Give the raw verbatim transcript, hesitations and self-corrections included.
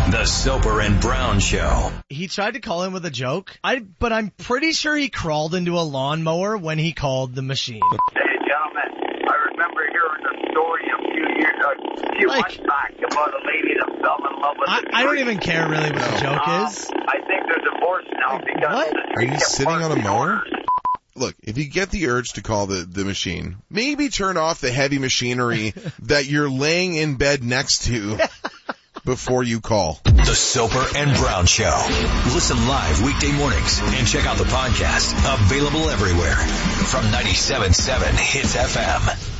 The Soper and Brown Show. He tried to call him with a joke, I, but I'm pretty sure he crawled into a lawnmower when he called the machine. Hey, gentlemen, I remember hearing a story a few years, a few Like- months back about a lady that fell in love with I, the I don't tree. even care really what the joke Um, is. I think they're divorced now because what? the Are tree you kept sitting on a barking mower? orders. Look, if you get the urge to call the, the machine, maybe turn off the heavy machinery that you're laying in bed next to before you call. The Soper and Brown Show. Listen live weekday mornings and check out the podcast. Available everywhere from ninety-seven point seven Hits F M.